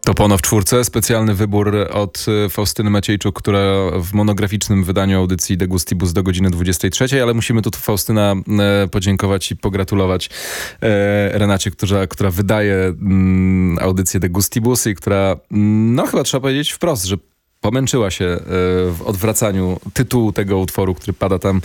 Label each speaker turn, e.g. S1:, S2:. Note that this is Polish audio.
S1: To Pono w czwórce, specjalny wybór od Faustyny Maciejczuk, która w monograficznym wydaniu audycji De Gustibus do godziny 23, ale musimy tu Faustyna podziękować i pogratulować Renacie, która wydaje audycję De Gustibus i która, no chyba trzeba powiedzieć wprost, że pomęczyła się w odwracaniu tytułu tego utworu, który pada tam